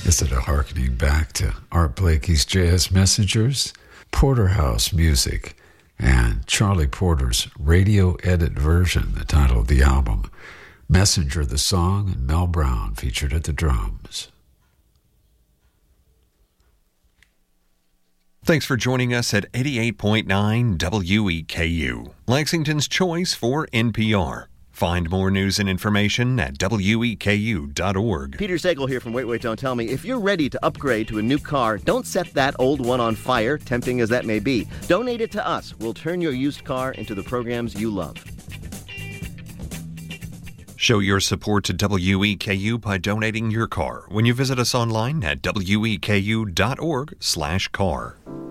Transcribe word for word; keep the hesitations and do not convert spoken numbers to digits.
Is it a harkening back to Art Blakey's Jazz Messengers, Porterhouse Music, and Charlie Porter's radio edit version, the title of the album, Messenger the song, and Mel Brown featured at the drums. Thanks for joining us at eighty-eight point nine W E K U, Lexington's choice for N P R. Find more news and information at W E K U dot org. Peter Sagal here from Wait, Wait, Don't Tell Me. If you're ready to upgrade to a new car, don't set that old one on fire, tempting as that may be. Donate it to us. We'll turn your used car into the programs you love. Show your support to W E K U by donating your car when you visit us online at W E K U dot org slash car.